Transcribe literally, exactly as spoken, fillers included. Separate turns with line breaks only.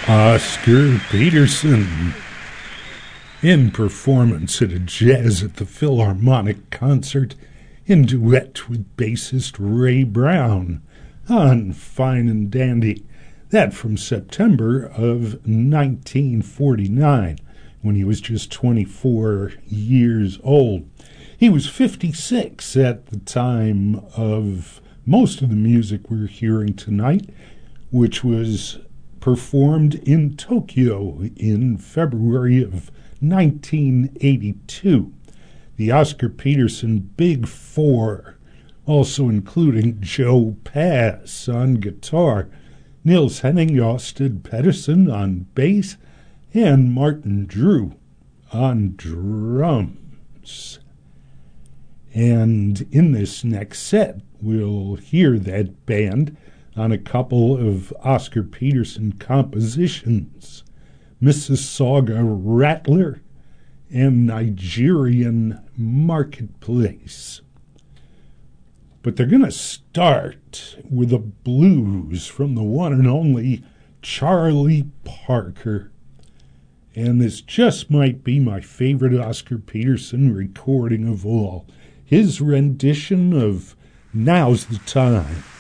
Oscar Peterson in performance at a Jazz at the Philharmonic concert in duet with bassist Ray Brown on Fine and Dandy. That from September of nineteen forty-nine, when he was just twenty-four years old. He was fifty-six at the time of most of the music we're hearing tonight, which was performed in Tokyo in February of nineteen eighty-two. The Oscar Peterson Big Four, also including Joe Pass on guitar, Niels Henning Josted Pedersen on bass, and Martin Drew on drums. And in this next set, we'll hear that band on a couple of Oscar Peterson compositions, Mississauga Rattler and Nigerian Marketplace. But they're going to start with a blues from the one and only Charlie Parker. And this just might be my favorite Oscar Peterson recording of all. His rendition of Now's the Time.